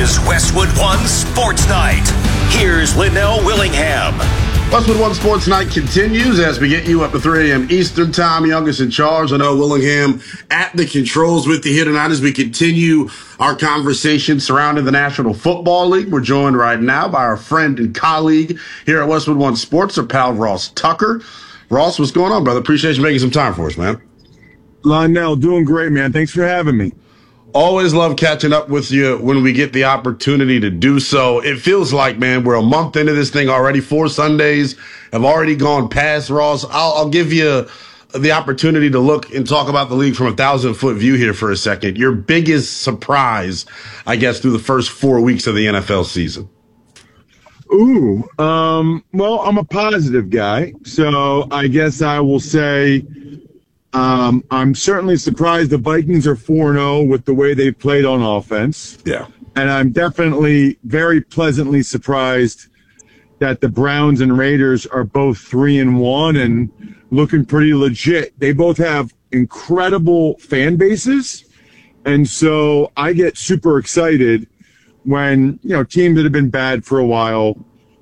is Westwood One Sports Night. Here's Linnell Willingham. Westwood One Sports Night continues as we get you up to 3 a.m. Eastern Time. Youngest in charge, Linnell Willingham at the controls with you here tonight as we continue our conversation surrounding the National Football League. We're joined right now by our friend and colleague here at Westwood One Sports, our pal Ross Tucker. Ross, what's going on, brother? Appreciate you making some time for us, man. Linnell, doing great, man. Thanks for having me. Always love catching up with you when we get the opportunity to do so. It feels like, man, we're a month into this thing already. 4 Sundays have already gone past, Ross. I'll give you the opportunity to look and talk about the league from a 1,000-foot view here for a second. Your biggest surprise, I guess, through the first 4 weeks of the NFL season. Well, I'm a positive guy, so I guess I will say I'm certainly surprised the Vikings are 4-0 with the way they've played on offense. Yeah. And I'm definitely very pleasantly surprised that the Browns and Raiders are both 3-1 and looking pretty legit. They both have incredible fan bases. And so I get super excited when, teams that have been bad for a while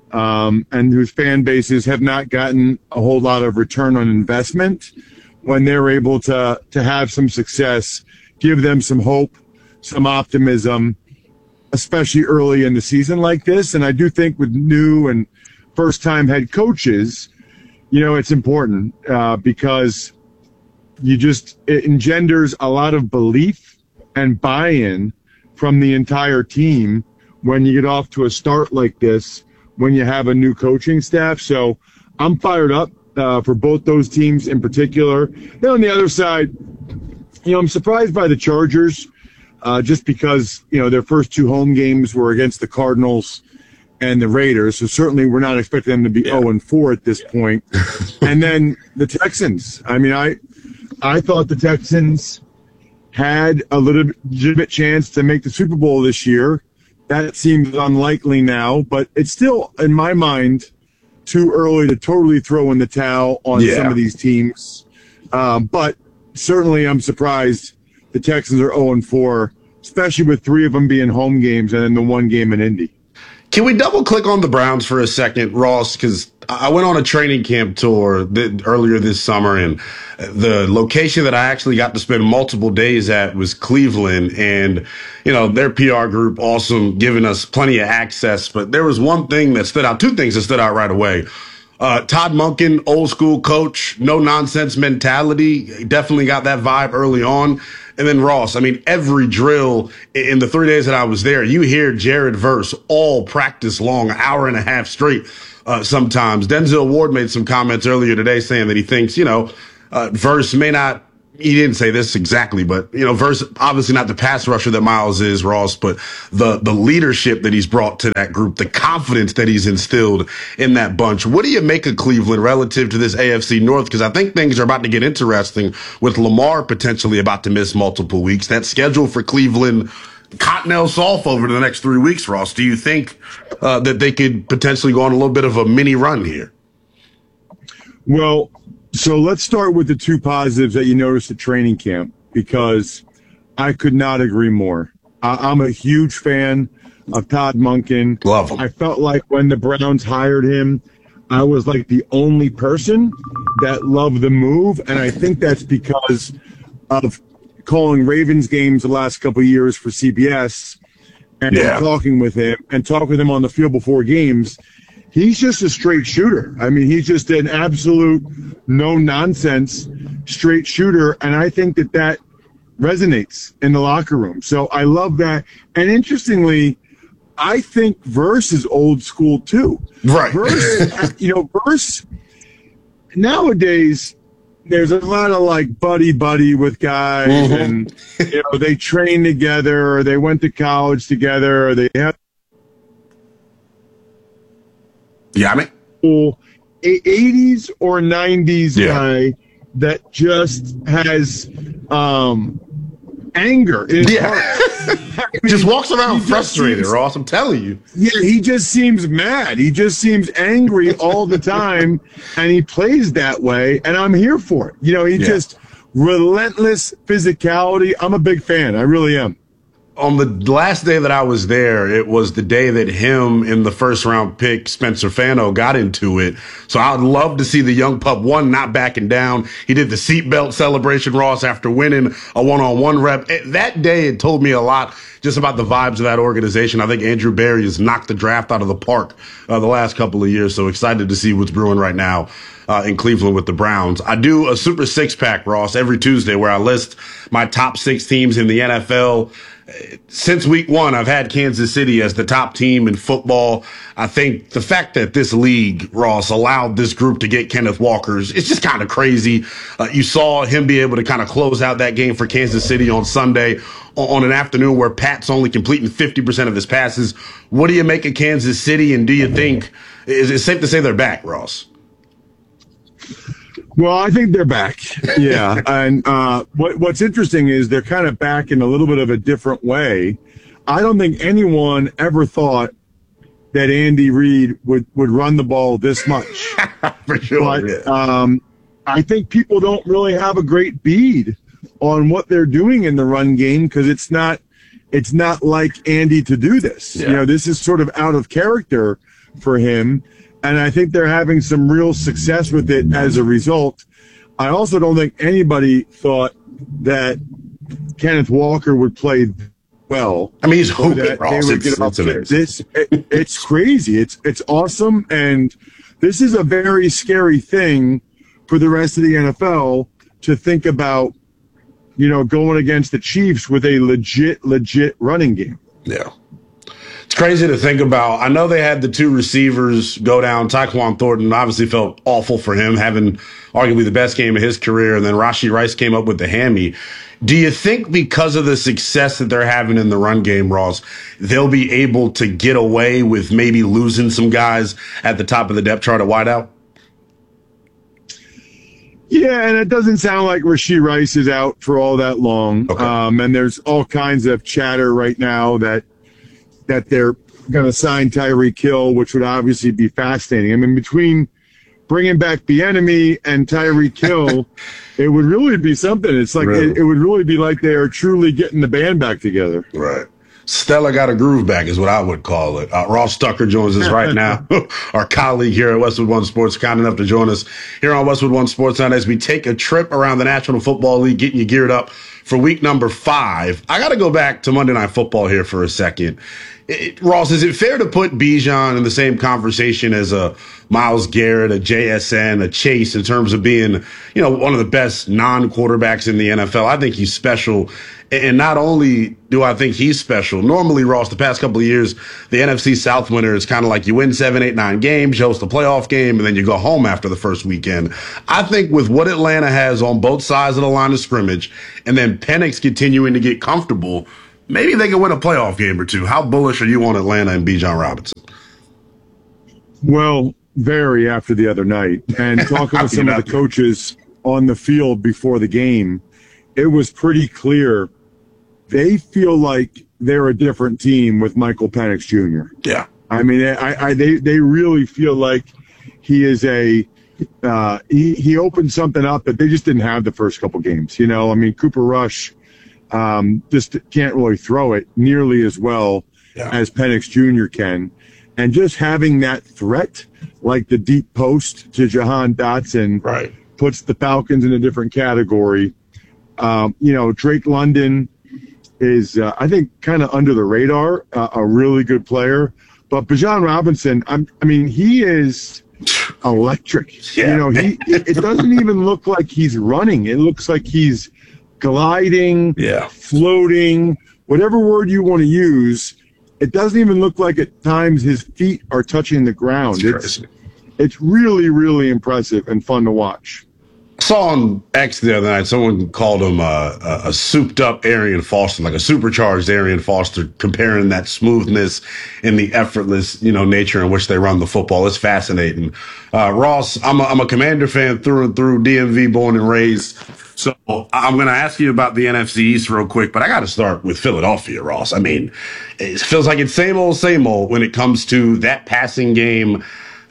and whose fan bases have not gotten a whole lot of return on investment, when they're able to have some success, give them some hope, some optimism, especially early in the season like this. And I do think with new and first-time head coaches, it's important because it engenders a lot of belief and buy-in from the entire team when you get off to a start like this, when you have a new coaching staff. So I'm fired up for both those teams in particular. Then on the other side, I'm surprised by the Chargers just because, their first 2 home games were against the Cardinals and the Raiders. So certainly we're not expecting them to be 0-4 at this point. And then the Texans. I mean, I thought the Texans had a legitimate chance to make the Super Bowl this year. That seems unlikely now, but it's still, in my mind, too early to totally throw in the towel on some of these teams. But certainly I'm surprised the Texans are 0-4, especially with 3 of them being home games and then the 1 game in Indy. Can we double click on the Browns for a second, Ross? Because I went on a training camp tour earlier this summer, and the location that I actually got to spend multiple days at was Cleveland. And, their PR group, awesome, giving us plenty of access. But there was one thing that stood out, 2 things that stood out right away. Todd Monken, old school coach, no nonsense mentality. Definitely got that vibe early on. And then Ross, every drill in the 3 days that I was there, you hear Jared Verse all practice long, an hour and a half straight sometimes. Denzel Ward made some comments earlier today saying that he thinks, Verse may not, he didn't say this exactly, but, Verse, obviously not the pass rusher that Miles is, Ross, but the leadership that he's brought to that group, the confidence that he's instilled in that bunch. What do you make of Cleveland relative to this AFC North? Because I think things are about to get interesting with Lamar potentially about to miss multiple weeks. That schedule for Cleveland, cottonelle off over the next 3 weeks, Ross. Do you think that they could potentially go on a little bit of a mini run here? Well, so let's start with the 2 positives that you noticed at training camp, because I could not agree more. I'm a huge fan of Todd Monken. Love him. I felt like when the Browns hired him, I was like the only person that loved the move. And I think that's because of calling Ravens games the last couple of years for CBS and talking with him on the field before games. He's just a straight shooter. He's just an absolute no-nonsense straight shooter, and I think that resonates in the locker room. So I love that. And interestingly, I think Verse is old school too. Right. Verse, nowadays, there's a lot of buddy with guys, and they train together, or they went to college together, or they have 80s or 90s guy that just has anger in his heart. Just walks around frustrated, Ross. I'm telling you. Yeah, he just seems mad. He just seems angry all the time, and he plays that way, and I'm here for it. Just relentless physicality. I'm a big fan. I really am. on the last day that I was there, it was the day that him and the first round pick, Spencer Fano, got into it. So I'd love to see the young pup, one, not backing down. He did the seatbelt celebration, Ross, after winning a one-on-one rep. That day, it told me a lot just about the vibes of that organization. I think Andrew Berry has knocked the draft out of the park the last couple of years. So excited to see what's brewing right now in Cleveland with the Browns. I do a Super Six Pack, Ross, every Tuesday where I list my top 6 teams in the NFL. Since week 1, I've had Kansas City as the top team in football. I think the fact that this league, Ross, allowed this group to get Kenneth Walker's, it's just kind of crazy. You saw him be able to kind of close out that game for Kansas City on Sunday on an afternoon where Pat's only completing 50% of his passes. What do you make of Kansas City, and do you think, is it safe to say they're back, Ross? Well, I think they're back. Yeah. And what's interesting is they're kind of back in a little bit of a different way. I don't think anyone ever thought that Andy Reid would run the ball this much. For sure. But yeah. I think people don't really have a great bead on what they're doing in the run game because it's not like Andy to do this. Yeah. You know, this is sort of out of character for him. And I think they're having some real success with it as a result. I also don't think anybody thought that Kenneth Walker would play well. I mean, he's hooping, Ross. It's crazy. It's awesome. And this is a very scary thing for the rest of the NFL to think about, you know, going against the Chiefs with a legit running game. Yeah. It's crazy to think about. I know they had the 2 receivers go down. Tyquan Thornton obviously felt awful for him, having arguably the best game of his career. And then Rashee Rice came up with the hammy. Do you think because of the success that they're having in the run game, Ross, they'll be able to get away with maybe losing some guys at the top of the depth chart at wideout? Yeah, and it doesn't sound like Rashee Rice is out for all that long. Okay. And there's all kinds of chatter right now that they're going to sign Tyreek Hill, which would obviously be fascinating. I mean, between bringing back Bieniemy and Tyreek Hill, it would really be something. It's like really? it would really be like they are truly getting the band back together. Right. Stella got a groove back is what I would call it. Ross Tucker joins us right now, our colleague here at Westwood One Sports, kind enough to join us here on Westwood One Sports Night as we take a trip around the National Football League, getting you geared up for week number 5. I got to go back to Monday Night Football here for a second. Ross, is it fair to put Bijan in the same conversation as a Myles Garrett, a JSN, a Chase in terms of being, you know, one of the best non-quarterbacks in the NFL? I think he's special. And not only do I think he's special, normally, Ross, the past couple of years, the NFC South winner is kind of like you win 7, 8, 9 games, you host a playoff game, and then you go home after the first weekend. I think with what Atlanta has on both sides of the line of scrimmage, and then Penix continuing to get comfortable, maybe they can win a playoff game or 2. How bullish are you on Atlanta and Bijan Robinson? Well, very after the other night. And talking with some of the coaches on the field before the game, it was pretty clear they feel like they're a different team with Michael Penix Jr. Yeah. I mean, they really feel like he is he opened something up that they just didn't have the first couple games. You know, I mean, Cooper Rush just can't really throw it nearly as well as Penix Jr. can. And just having that threat, like the deep post to Jahan Dotson, puts the Falcons in a different category. You know, Drake London is, I think, kind of under the radar, a really good player. But Bijan Robinson, I mean, he is electric. Yeah. You know, it doesn't even look like he's running. It looks like he's gliding, floating, whatever word you want to use. It doesn't even look like at times his feet are touching the ground. It's really, really impressive and fun to watch. I saw on X the other night, someone called him a souped-up Arian Foster, like a supercharged Arian Foster, comparing that smoothness and the effortless, you know, nature in which they run the football. It's fascinating. Ross, I'm a Commander fan through and through, DMV born and raised. So I'm going to ask you about the NFC East real quick, but I got to start with Philadelphia, Ross. I mean, it feels like it's same old when it comes to that passing game.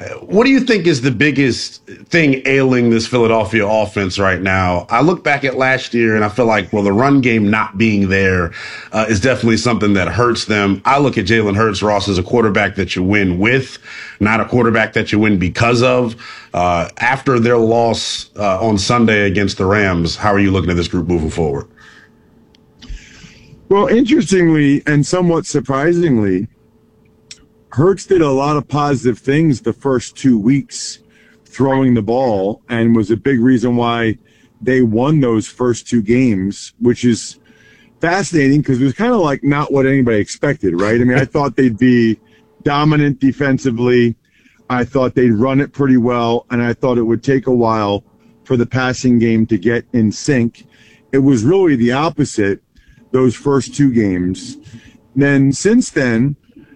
What do you think is the biggest thing ailing this Philadelphia offense right now? I look back at last year and I feel like, well, the run game not being there is definitely something that hurts them. I look at Jalen Hurts, Ross, as a quarterback that you win with, not a quarterback that you win because of. After their loss on Sunday against the Rams, how are you looking at this group moving forward? Well, interestingly and somewhat surprisingly, Hurts did a lot of positive things the first 2 weeks throwing the ball and was a big reason why they won those first two games, which is fascinating because it was kind of like not what anybody expected, right? I mean, I thought they'd be dominant defensively. I thought they'd run it pretty well, and I thought it would take a while for the passing game to get in sync. It was really the opposite those first two games. Then since then,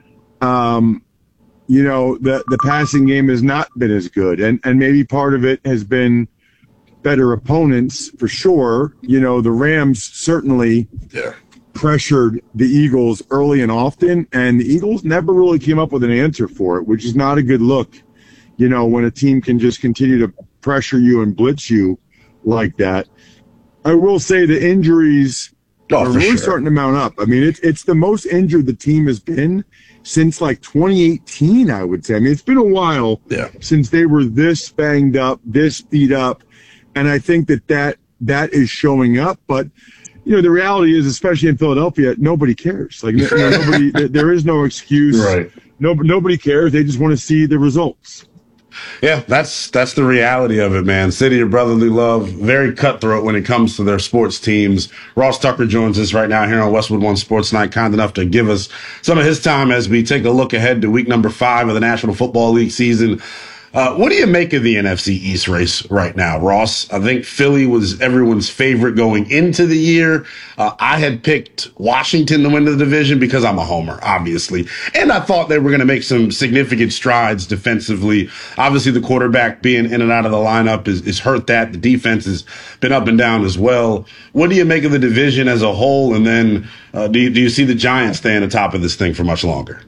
the passing game has not been as good. And maybe part of it has been better opponents for sure. The Rams certainly pressured the Eagles early and often, and the Eagles never really came up with an answer for it, which is not a good look, when a team can just continue to pressure you and blitz you like that. I will say the injuries are really starting to mount up. I mean, it's the most injured the team has been since like 2018, I would say. I mean, it's been a while since they were this banged up, this beat up, and I think that is showing up. But the reality is, especially in Philadelphia, nobody cares. Like nobody, there is no excuse. Right. Nobody cares. They just want to see the results. Yeah, that's the reality of it, man. City of brotherly love, very cutthroat when it comes to their sports teams. Ross Tucker joins us right now here on Westwood One Sports Night, kind enough to give us some of his time as we take a look ahead to week number 5 of the National Football League season. What do you make of the NFC East race right now, Ross? I think Philly was everyone's favorite going into the year. I had picked Washington to win the division because I'm a homer, obviously. And I thought they were going to make some significant strides defensively. Obviously, the quarterback being in and out of the lineup is hurt that. The defense has been up and down as well. What do you make of the division as a whole? And then do you see the Giants staying on top of this thing for much longer?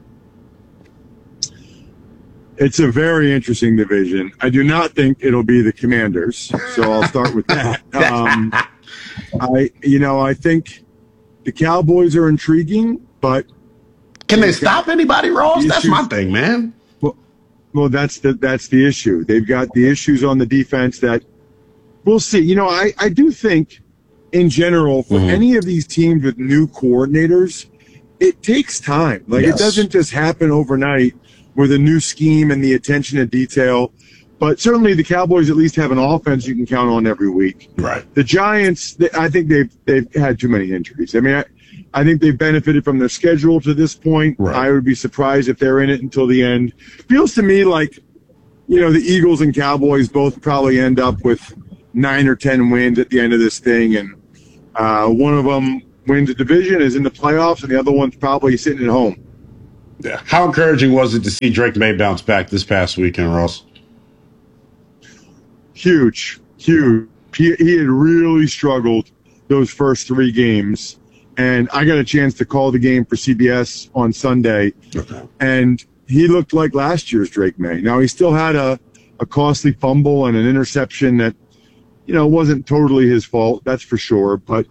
It's a very interesting division. I do not think it'll be the Commanders, so I'll start with that. I think the Cowboys are intriguing, but can they stop anybody, Ross? That's my thing, man. Well, that's the issue. They've got the issues on the defense that we'll see. I do think, in general, for any of these teams with new coordinators, it takes time. It doesn't just happen overnight with a new scheme and the attention to detail. But certainly the Cowboys at least have an offense you can count on every week. Right. The Giants, I think they've had too many injuries. I mean, I think they've benefited from their schedule to this point. Right. I would be surprised if they're in it until the end. Feels to me like, the Eagles and Cowboys both probably end up with 9 or 10 wins at the end of this thing. And one of them wins a division, is in the playoffs, and the other one's probably sitting at home. Yeah. How encouraging was it to see Drake May bounce back this past weekend, Ross? Huge. He had really struggled those first 3 games. And I got a chance to call the game for CBS on Sunday. Okay. And he looked like last year's Drake May. Now, he still had a costly fumble and an interception that, wasn't totally his fault. That's for sure. But,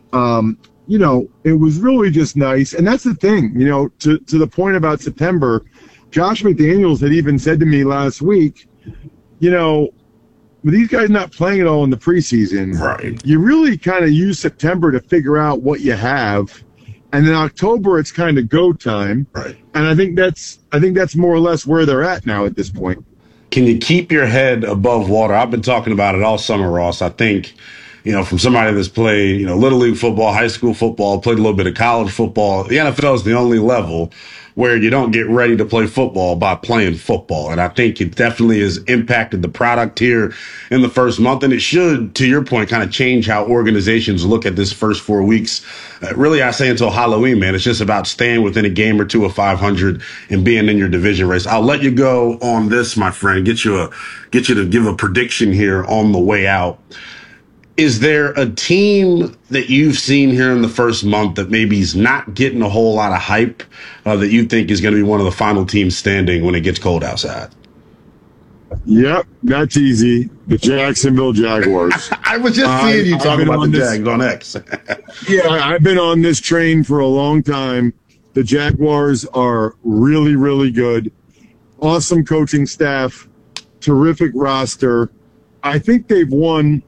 it was really just nice. And that's the thing, to the point about September, Josh McDaniels had even said to me last week, with these guys not playing at all in the preseason, right, you really kind of use September to figure out what you have. And then October, it's kind of go time. Right. And I think that's more or less where they're at now at this point. Can you keep your head above water? I've been talking about it all summer, Ross. I think, from somebody that's played, Little League football, high school football, played a little bit of college football, the NFL is the only level where you don't get ready to play football by playing football. And I think it definitely has impacted the product here in the first month. And it should, to your point, kind of change how organizations look at this first 4 weeks. Really, I say until Halloween, man, it's just about staying within a game or two of 500 and being in your division race. I'll let you go on this, my friend, get you to give a prediction here on the way out. Is there a team that you've seen here in the first month that maybe is not getting a whole lot of hype that you think is going to be one of the final teams standing when it gets cold outside? Yep, that's easy. The Jacksonville Jaguars. I was just seeing you talking about the Jags on X. Yeah, I've been on this train for a long time. The Jaguars are really, really good. Awesome coaching staff, terrific roster. I think they've won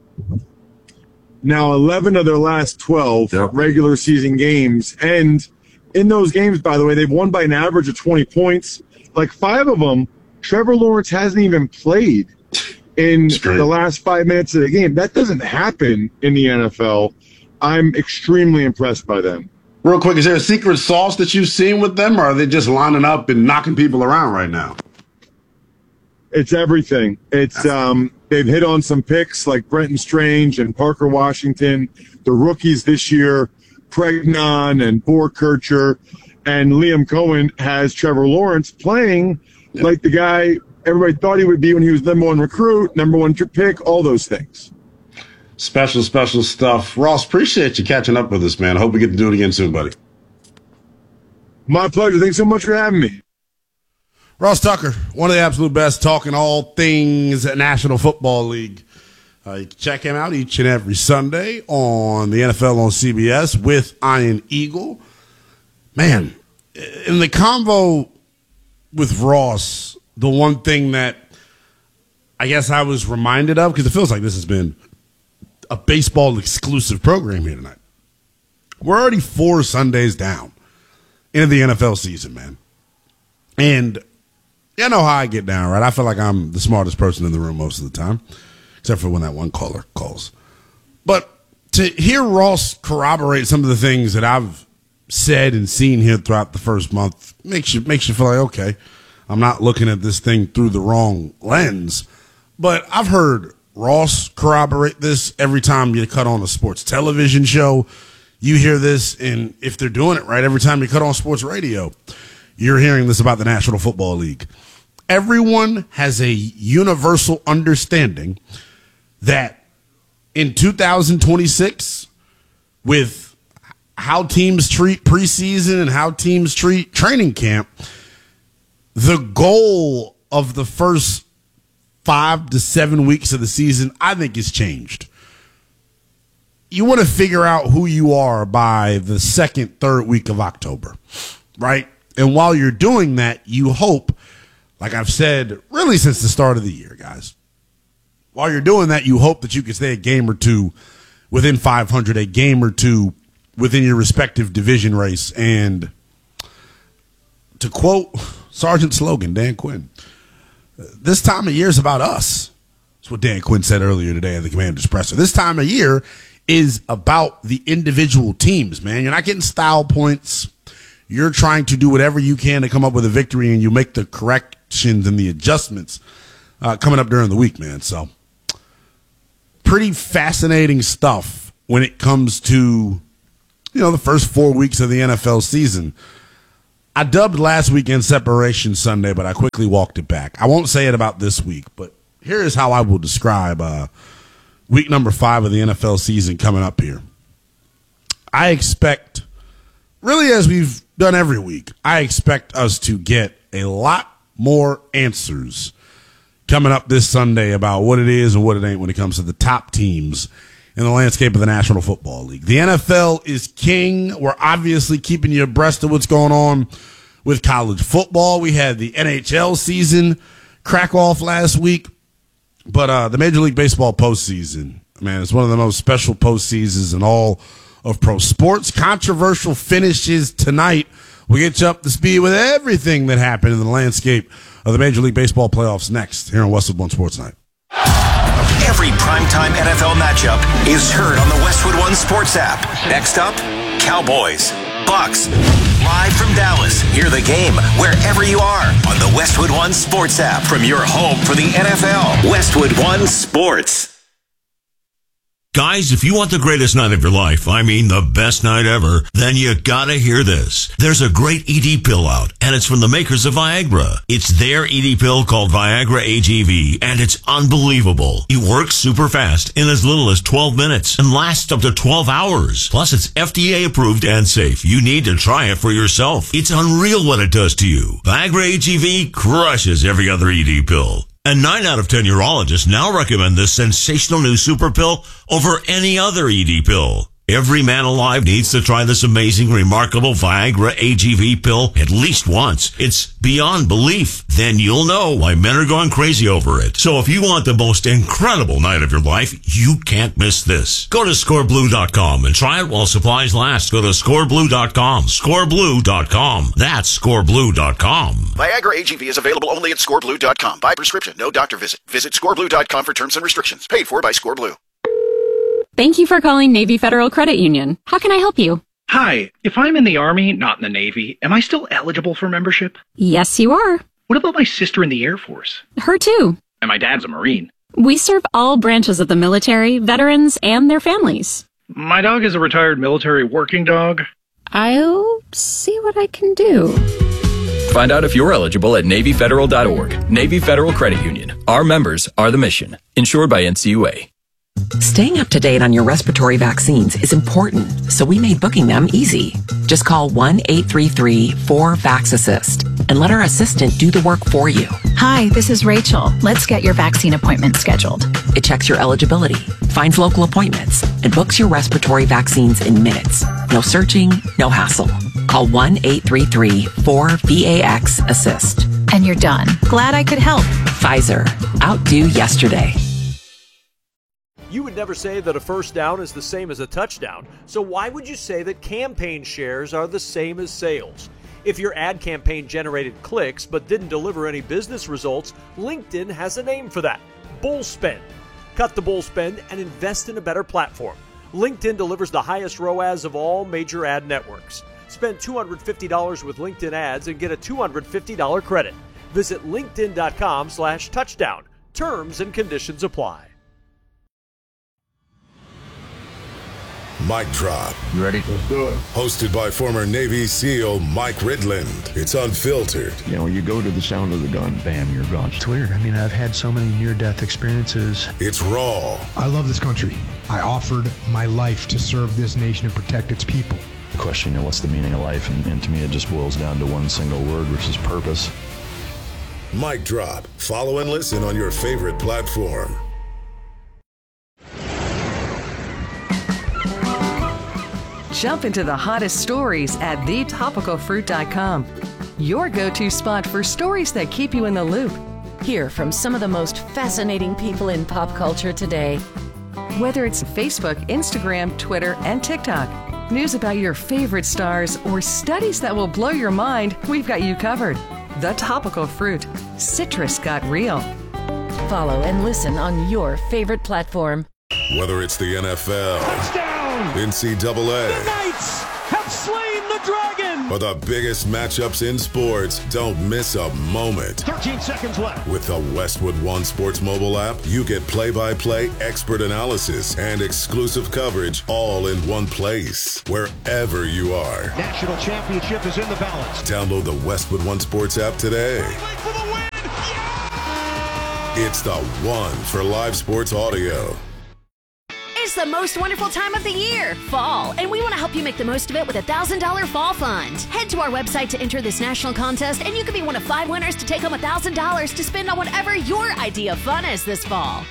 now 11 of their last 12 regular season games. And in those games, by the way, they've won by an average of 20 points. Like 5 of them, Trevor Lawrence hasn't even played in the last 5 minutes of the game. That doesn't happen in the NFL. I'm extremely impressed by them. Real quick, is there a secret sauce that you've seen with them, or are they just lining up and knocking people around right now? It's everything. It's they've hit on some picks like Brenton Strange and Parker Washington. The rookies this year, Pregnon and Borkircher, and Liam Cohen has Trevor Lawrence playing like the guy everybody thought he would be when he was number 1 recruit, number 1 pick, all those things. Special stuff. Ross, appreciate you catching up with us, man. I hope we get to do it again soon, buddy. My pleasure. Thanks so much for having me. Ross Tucker, one of the absolute best, talking all things National Football League. You can check him out each and every Sunday on the NFL on CBS with Iron Eagle. Man, in the convo with Ross, the one thing that I guess I was reminded of, because it feels like this has been a baseball exclusive program here tonight. We're already 4 Sundays down into the NFL season, man. And you know how I get down, right? I feel like I'm the smartest person in the room most of the time, except for when that one caller calls. But to hear Ross corroborate some of the things that I've said and seen here throughout the first month makes you feel like, okay, I'm not looking at this thing through the wrong lens. But I've heard Ross corroborate this every time you cut on a sports television show. You hear this, and if they're doing it right, every time you cut on sports radio, you're hearing this about the National Football League. Everyone has a universal understanding that in 2026, with how teams treat preseason and how teams treat training camp, the goal of the first 5 to 7 weeks of the season, I think, has changed. You want to figure out who you are by the 2nd, 3rd week of October, right? And while you're doing that, you hope, like I've said really since the start of the year, guys, while you're doing that, you hope that you can stay a game or two within 500, a game or two within your respective division race. And to quote Sergeant Slogan, Dan Quinn, this time of year is about us. That's what Dan Quinn said earlier today at the Commander's Presser. This time of year is about the individual teams, man. You're not getting style points. You're trying to do whatever you can to come up with a victory, and you make the corrections and the adjustments coming up during the week, man. So pretty fascinating stuff when it comes to, the first 4 weeks of the NFL season. I dubbed last weekend Separation Sunday, but I quickly walked it back. I won't say it about this week, but here is how I will describe week number 5 of the NFL season coming up here. I expect, really as we've done every week, I expect us to get a lot more answers coming up this Sunday about what it is and what it ain't when it comes to the top teams in the landscape of the National Football League. The NFL is king. We're obviously keeping you abreast of what's going on with college football. We had the NHL season crack off last week, but the Major League Baseball postseason, man, it's one of the most special postseasons in all of pro sports. Controversial finishes tonight. We'll get you up to speed with everything that happened in the landscape of the Major League Baseball playoffs next here on Westwood One Sports Night. Every primetime NFL matchup is heard on the Westwood One Sports app. Next up, Cowboys, Bucks. Live from Dallas, hear the game wherever you are on the Westwood One Sports app from your home for the NFL. Westwood One Sports. Guys, if you want the greatest night of your life, I mean the best night ever, then you gotta hear this. There's a great ED pill out, and it's from the makers of Viagra. It's their ED pill called Viagra AGV, and it's unbelievable. It works super fast in as little as 12 minutes and lasts up to 12 hours. Plus, it's FDA approved and safe. You need to try it for yourself. It's unreal what it does to you. Viagra AGV crushes every other ED pill. And 9 out of 10 urologists now recommend this sensational new super pill over any other ED pill. Every man alive needs to try this amazing, remarkable Viagra AGV pill at least once. It's beyond belief. Then you'll know why men are going crazy over it. So if you want the most incredible night of your life, you can't miss this. Go to scoreblue.com and try it while supplies last. Go to scoreblue.com. Scoreblue.com. That's scoreblue.com. Viagra AGV is available only at scoreblue.com. By prescription, no doctor visit. Visit scoreblue.com for terms and restrictions. Paid for by Scoreblue. Thank you for calling Navy Federal Credit Union. How can I help you? Hi, if I'm in the Army, not in the Navy, am I still eligible for membership? Yes, you are. What about my sister in the Air Force? Her too. And my dad's a Marine. We serve all branches of the military, veterans, and their families. My dog is a retired military working dog. I'll see what I can do. Find out if you're eligible at NavyFederal.org. Navy Federal Credit Union. Our members are the mission. Insured by NCUA. Staying up to date on your respiratory vaccines is important, so we made booking them easy. Just call 1-833-4-VAX-ASSIST and let our assistant do the work for you. Hi, this is Rachel. Let's get your vaccine appointment scheduled. It checks your eligibility, finds local appointments, and books your respiratory vaccines in minutes. No searching, no hassle. Call 1-833-4-VAX-ASSIST. And you're done. Glad I could help. Pfizer. Outdo yesterday. You would never say that a first down is the same as a touchdown, so why would you say that campaign shares are the same as sales? If your ad campaign generated clicks but didn't deliver any business results, LinkedIn has a name for that: bull spend. Cut the bull spend and invest in a better platform. LinkedIn delivers the highest ROAS of all major ad networks. Spend $250 with LinkedIn ads and get a $250 credit. Visit linkedin.com/touchdown. Terms and conditions apply. Mic Drop. You ready? Let's do it. Hosted by former Navy SEAL Mike Ridland. It's unfiltered. You know, you go to the sound of the gun, bam, you're gone. It's weird. I mean, I've had so many near-death experiences. It's raw. I love this country. I offered my life to serve this nation and protect its people. The question, you know, what's the meaning of life? And to me, it just boils down to one single word, which is purpose. Mic Drop. Follow and listen on your favorite platform. Jump into the hottest stories at thetopicalfruit.com. Your go-to spot for stories that keep you in the loop. Hear from some of the most fascinating people in pop culture today. Whether it's Facebook, Instagram, Twitter, and TikTok, news about your favorite stars, or studies that will blow your mind, we've got you covered. The Topical Fruit. Citrus got real. Follow and listen on your favorite platform. Whether it's the NFL, touchdown! NCAA, the Knights have slain the dragon! Or the biggest matchups in sports, don't miss a moment. 13 seconds left. With the Westwood One Sports mobile app, you get play-by-play expert analysis and exclusive coverage all in one place, wherever you are. National championship is in the balance. Download the Westwood One Sports app today. For the win! Yeah! It's the one for live sports audio. It's the most wonderful time of the year, fall, and we want to help you make the most of it with a $1,000 fall fund. Head to our website to enter this national contest, and you could be one of 5 winners to take home $1,000 to spend on whatever your idea of fun is this fall.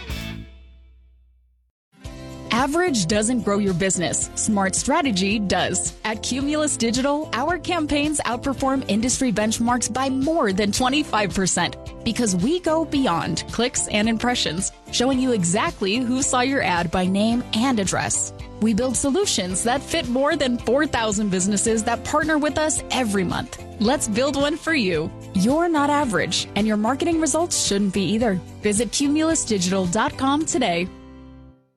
Average doesn't grow your business. Smart strategy does. At Cumulus Digital, our campaigns outperform industry benchmarks by more than 25% because we go beyond clicks and impressions, showing you exactly who saw your ad by name and address. We build solutions that fit more than 4,000 businesses that partner with us every month. Let's build one for you. You're not average, and your marketing results shouldn't be either. Visit cumulusdigital.com today.